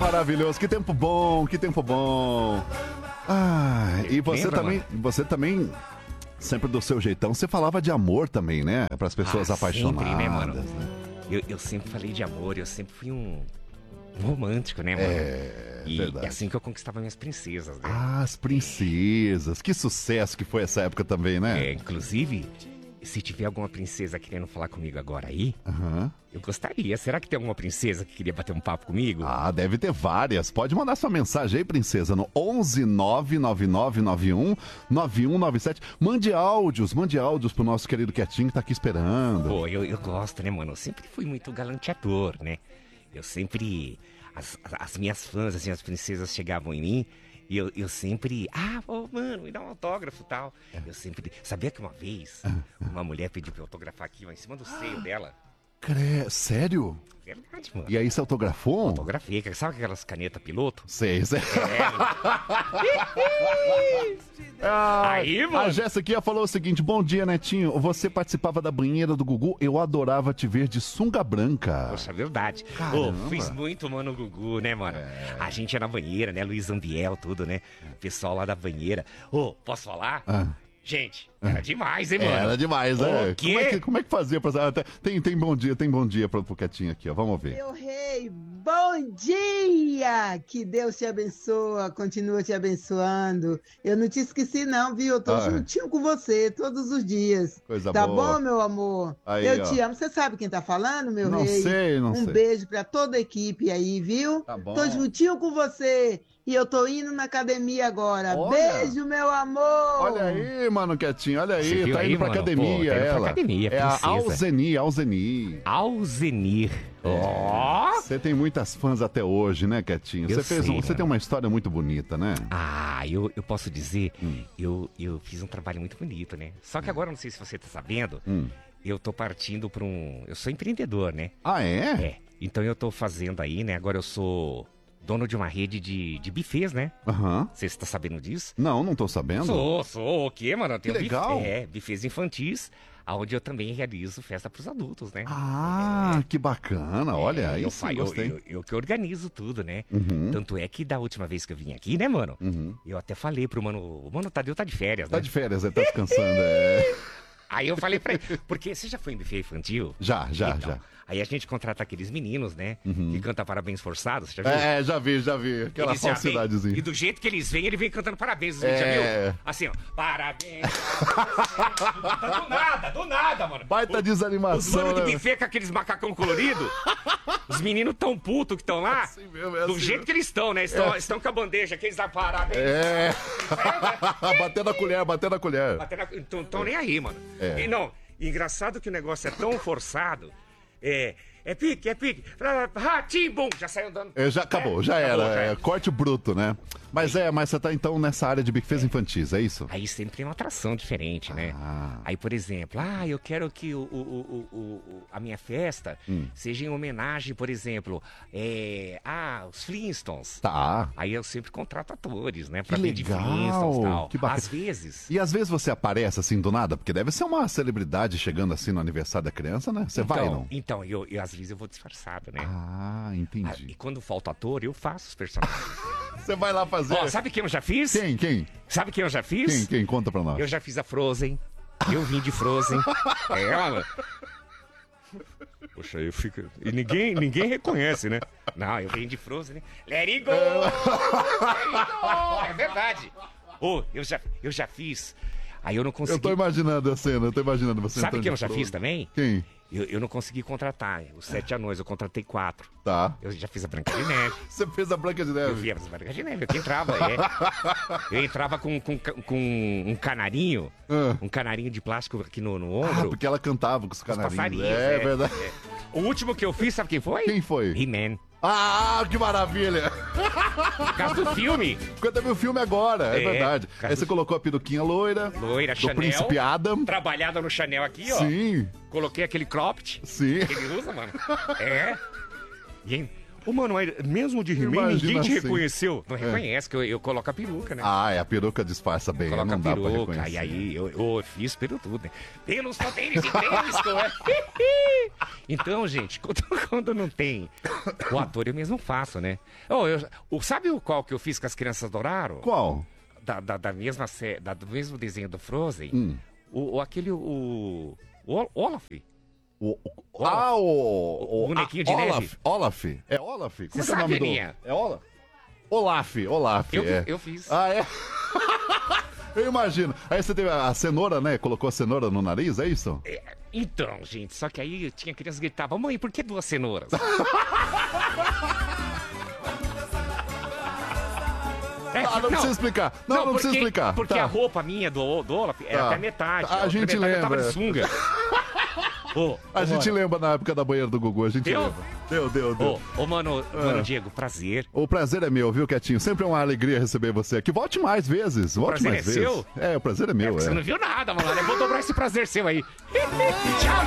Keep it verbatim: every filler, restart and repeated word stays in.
maravilhoso, que tempo bom, que tempo bom. Ah, e você Lembra, também, mano? você também, sempre do seu jeitão, você falava de amor também, né? Para as pessoas Ah, apaixonadas. sempre, né, mano? né? Eu, eu sempre falei de amor, eu sempre fui um, um romântico, né, mano? É, e verdade. é assim que eu conquistava minhas princesas, né? Ah, as princesas, que sucesso que foi essa época também, né? É, inclusive, se tiver alguma princesa querendo falar comigo agora aí, Aham. eu gostaria. Será que tem alguma princesa que queria bater um papo comigo? Ah, deve ter várias. Pode mandar sua mensagem aí, princesa, no onze nove nove nove nove um nove um nove sete. Mande áudios, mande áudios pro nosso querido Quietinho que tá aqui esperando. Pô, eu, eu gosto, né, mano? Eu sempre fui muito galanteador, né? Eu sempre... As, as minhas fãs, assim, as princesas chegavam em mim e eu, eu sempre... Ah, ô, mano, me dá um autógrafo e tal. Eu sempre... Sabia que uma vez uma mulher pediu pra eu autografar aqui, ó, em cima do seio dela? Cre... Sério? Verdade, mano. E aí você autografou? Autografei. Sabe aquelas canetas piloto? Sei, sei. É. Aí, mano. A Jéssica falou o seguinte: bom dia, Netinho. Você participava da banheira do Gugu? Eu adorava te ver de sunga branca. Poxa, verdade. Caramba. Ô, fiz muito, mano, Gugu, né, mano? É. A gente ia na banheira, né? Luiz Ambiel, tudo, né? O pessoal lá da banheira. Ô, posso falar? Ah. Gente, era demais, hein, mano? Era demais, né? O quê? Como é que, como é que fazia pra... ah, tem, tem bom dia, tem bom dia pro, pro Quietinho aqui, ó. Vamos ver. Meu rei, bom dia! Que Deus te abençoe, continua te abençoando. Eu não te esqueci não, viu? Eu tô Ah, é. juntinho com você todos os dias. Coisa tá boa. bom, meu amor? Aí, Eu ó. te amo. Você sabe quem tá falando, meu Não rei? sei, não um sei. beijo pra toda a equipe aí, viu? Tá bom. Tô juntinho com você. E eu tô indo na academia agora. Olha. Beijo, meu amor! Olha aí, mano, Quietinho, olha Você aí, viu tá aí, indo pra mano? academia, Pô, tá indo pra ela. academia, é a princesa. Alzeni, Alzeni. Alzenir. Ó! Você tem muitas fãs até hoje, né, Quietinho? Eu Você fez sei, um, você mano. tem uma história muito bonita, né? Ah, eu, eu posso dizer, Hum. eu, eu fiz um trabalho muito bonito, né? Só que agora, não sei se você tá sabendo, Hum. eu tô partindo pra um... Eu sou empreendedor, né? Ah, é? É, então eu tô fazendo aí, né? Agora eu sou dono de uma rede de, de bufês, né? Aham. Você está sabendo disso? Não, não tô sabendo. Sou, sou. O quê, mano? Eu tenho Que legal. Buffet, é, bufês infantis, onde eu também realizo festa pros adultos, né? Ah, que bacana. Olha, É, aí eu, sim, fa- eu, gostei. eu, eu que organizo tudo, né? Uhum. Tanto é que da última vez que eu vim aqui, né, mano? Uhum. Eu até falei pro mano, o mano Tadeu tá de férias, Tá né? de férias, ele tá descansando, é. Aí eu falei pra ele, porque você já foi em buffet infantil? Já, já, Então, já. Aí a gente contrata aqueles meninos, né? Que cantam parabéns forçados, já viu? É, já vi, já vi. Aquela Eles já vêm- falsidadezinha. E do jeito que eles vêm, ele vem cantando parabéns, os É. meninos, já viu? Assim, ó, parabéns. do, do nada, do nada, mano. Baita O- Os desanimação, manos de né? buffet com aqueles macacão colorido, os meninos tão putos que estão lá, Assim mesmo, é do assim jeito mesmo. que eles estão, né? Estão, estão com a bandeja, aqueles da parabéns. É. Batendo a colher, batendo a colher. Até na- Então, tão nem aí, mano. É. E não, engraçado que o negócio é tão forçado. É, é pique, é pique. Ratim, bum, já saiu andando. É, já acabou, É, já era. acabou, já é, era. corte bruto, né? Mas é, mas você tá então nessa área de bufês infantis, é isso? Aí sempre tem uma atração diferente, né? Ah. Aí, por exemplo, ah, eu quero que o, o- o- o- o- a minha festa Hum. seja em homenagem, por exemplo, é, ah, os Flintstones. Tá. Aí eu sempre contrato atores, né? Pra Que vir de legal, Flintstones e tal. que bacana. Às vezes. E às vezes você aparece assim do nada, porque deve ser uma celebridade chegando assim no aniversário da criança, né? Você vai, então, não? Então, eu, eu, às vezes eu vou disfarçado, né? Ah, Ah, e entendi. quando falta ator, eu faço os personagens. Você vai lá fazer. Ó, sabe quem eu já fiz? Quem, quem? Sabe quem eu já fiz? Quem, quem? Conta pra nós. Eu já fiz a Frozen. Eu vim de Frozen. É, mano. Poxa, eu fico. E ninguém, ninguém reconhece, né? Não, eu vim de Frozen, né? Let it go! Let it go! É verdade. Ô, eu já, eu já fiz. Aí eu não consegui. Eu tô imaginando a cena, eu tô imaginando você Sabe entrando quem eu de já Frozen. fiz também? Quem? Eu, eu não consegui contratar. Os sete anões, eu contratei quatro. Tá. Eu já fiz a Branca de Neve. Você fez a Branca de Eu Neve. via as Branca de Neve, eu que entrava, é. Eu entrava com, com, com um canarinho, Ah. um canarinho de plástico aqui no, no Ah, ombro. porque ela cantava com os os canarinhos. passarinhos. É, é, verdade. é. O último que eu fiz, sabe quem foi? Quem foi? He-Man. Ah, que maravilha! Por causa do filme. Porque eu teve o filme agora, é, É, verdade. cara Aí você do- colocou a peruquinha loira. Loira, do Chanel. Príncipe Adam. Trabalhada no Chanel aqui, ó. Sim, Coloquei aquele cropped sim. que ele usa, mano. É. E, hein? Ô, mano, mas mesmo de He-Man, Imagina ninguém te assim. reconheceu. Não reconhece, que eu, eu coloco a peruca, né? Ah, é, a peruca disfarça bem, Coloca não a dá pra peruca, reconhecer. e aí eu, eu fiz pelo tudo, né? Pelos poderes de Grayskull, é. Então, gente, quando, quando não tem o ator, eu mesmo faço, né? Oh, eu, o, sabe o qual que eu fiz que as crianças adoraram? Qual? Da, da, da mesma sé- da, do mesmo desenho do Frozen? Hum. O, o- aquele, o... O Olaf. O, o- ah, o, O bonequinho de Olaf, neve. Olaf. É Olaf? Como Você é que é o sabe, nome do... Aninha? É Olaf? Olaf, Olaf, Eu, é. eu fiz. Ah, é? Eu imagino. Aí você teve a cenoura, né? Colocou a cenoura no nariz, é isso? É, então, gente, só que aí tinha criança que gritava, mãe, por que duas cenouras? É, Ah, não, precisa explicar. Não, não, porque, precisa explicar. Porque Tá. a roupa minha do, do Olaf era Tá. até metade. A outra gente metade eu tava lembra. de sunga. Ô, A ô, gente mano. lembra na época da banheira do Gugu, a gente Deu? lembra. Deu, deu, deu. Ô, ô, mano, mano, Diego, prazer. O prazer é meu, viu, Quietinho? Sempre é uma alegria receber você aqui. Volte mais vezes, volte prazer mais é vezes. seu? É, o prazer é meu, Você é. não viu nada, mano. Eu vou dobrar esse prazer seu aí. Tchau,